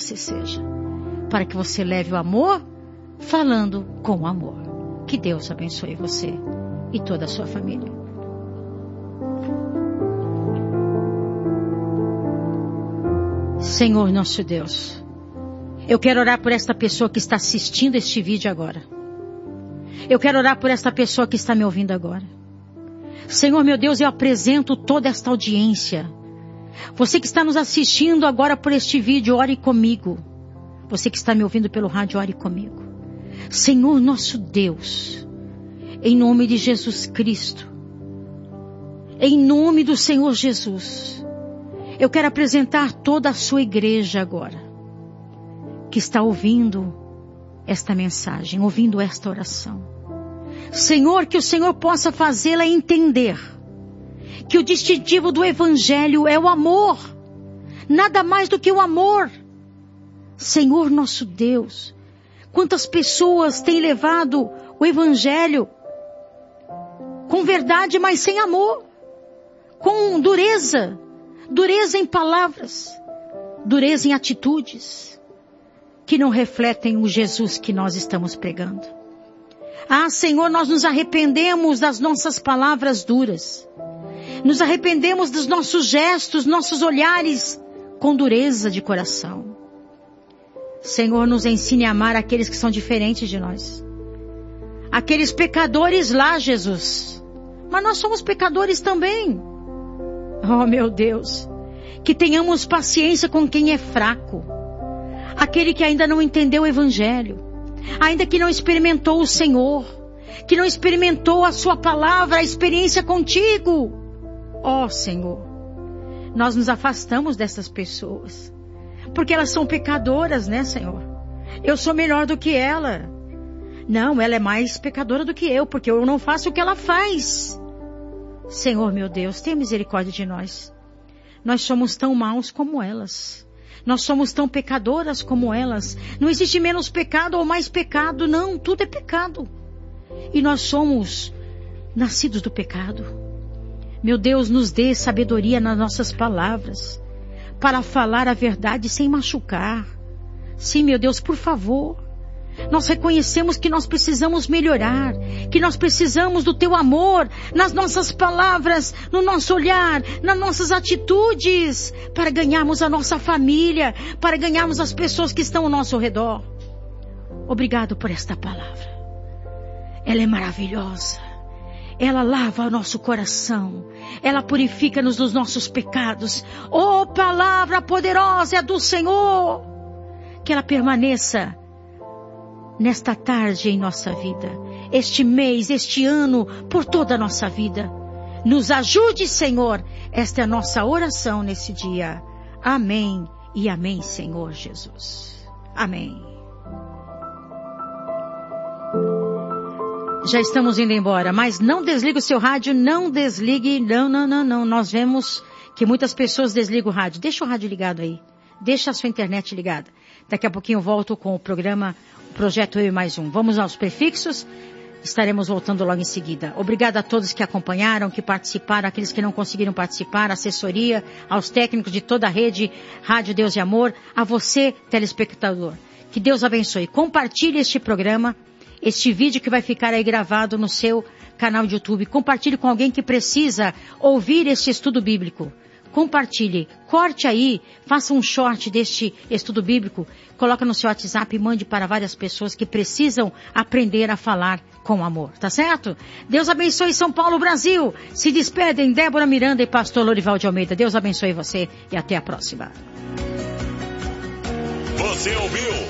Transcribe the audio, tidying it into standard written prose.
você seja, para que você leve o amor falando com o amor. Que Deus abençoe você e toda a sua família. Senhor nosso Deus, eu quero orar por esta pessoa que está assistindo este vídeo agora. Eu quero orar por esta pessoa que está me ouvindo agora. Senhor meu Deus, eu apresento toda esta audiência. Você que está nos assistindo agora por este vídeo, ore comigo. Você que está me ouvindo pelo rádio, ore comigo. Senhor nosso Deus, em nome de Jesus Cristo, em nome do Senhor Jesus, eu quero apresentar toda a sua igreja agora, que está ouvindo esta mensagem, ouvindo esta oração. Senhor, que o Senhor possa fazê-la entender que o distintivo do Evangelho é o amor, nada mais do que o amor. Senhor nosso Deus, quantas pessoas têm levado o Evangelho com verdade, mas sem amor, com dureza em palavras, dureza em atitudes, que não refletem o Jesus que nós estamos pregando. Ah, Senhor, nós nos arrependemos das nossas palavras duras, nos arrependemos dos nossos gestos, nossos olhares com dureza de coração. Senhor, nos ensine a amar aqueles que são diferentes de nós, aqueles pecadores lá, Jesus, mas nós somos pecadores também. Oh meu Deus, que tenhamos paciência com quem é fraco, aquele que ainda não entendeu o Evangelho, ainda que não experimentou o Senhor, que não experimentou a sua palavra, a experiência contigo. Oh Senhor, nós nos afastamos dessas pessoas, porque elas são pecadoras, né, Senhor? Eu sou melhor do que ela. Não, ela é mais pecadora do que eu, porque eu não faço o que ela faz. Senhor meu Deus, tenha misericórdia de nós. Nós somos tão maus como elas. Nós somos tão pecadoras como elas. Não existe menos pecado ou mais pecado, não. Tudo é pecado. E nós somos nascidos do pecado. Meu Deus, nos dê sabedoria nas nossas palavras, para falar a verdade sem machucar. Sim, meu Deus, por favor. Nós reconhecemos que nós precisamos melhorar, que nós precisamos do teu amor nas nossas palavras, no nosso olhar, nas nossas atitudes, para ganharmos a nossa família, para ganharmos as pessoas que estão ao nosso redor. Obrigado por esta palavra. Ela é maravilhosa. Ela lava o nosso coração. Ela purifica-nos dos nossos pecados. Oh, palavra poderosa é do Senhor. Que ela permaneça nesta tarde em nossa vida, este mês, este ano, por toda a nossa vida. Nos ajude, Senhor. Esta é a nossa oração nesse dia. Amém e amém, Senhor Jesus. Amém. Já estamos indo embora, mas não desligue o seu rádio, não desligue, não. Nós vemos que muitas pessoas desligam o rádio. Deixa o rádio ligado aí. Deixa a sua internet ligada. Daqui a pouquinho eu volto com o programa Projeto Eu e Mais Um. Vamos aos prefixos. Estaremos voltando logo em seguida. Obrigada a todos que acompanharam, que participaram, aqueles que não conseguiram participar, a assessoria, aos técnicos de toda a rede Rádio Deus e Amor, a você, telespectador. Que Deus abençoe. Compartilhe este programa, este vídeo que vai ficar aí gravado no seu canal de YouTube. Compartilhe com alguém que precisa ouvir este estudo bíblico. Compartilhe, corte aí, faça um short deste estudo bíblico, coloca no seu WhatsApp e mande para várias pessoas que precisam aprender a falar com amor, tá certo? Deus abençoe São Paulo, Brasil. Se despedem Débora Miranda e pastor Lorival de Almeida. Deus abençoe você e até a próxima. Você ouviu